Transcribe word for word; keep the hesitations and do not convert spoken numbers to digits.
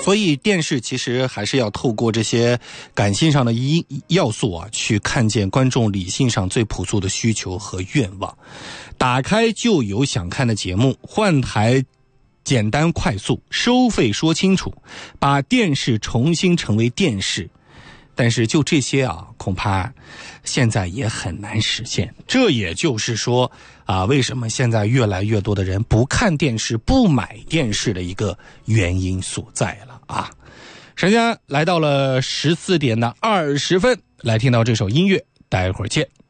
所以电视其实还是要透过这些感性上的因要素啊，去看见观众理性上最朴素的需求和愿望。打开就有想看的节目，换台简单快速，收费说清楚，把电视重新成为电视。但是就这些啊，恐怕现在也很难实现。这也就是说啊，为什么现在越来越多的人不看电视、不买电视的一个原因所在了啊。时间来到了十四点的二十分，来听到这首音乐，待会儿见。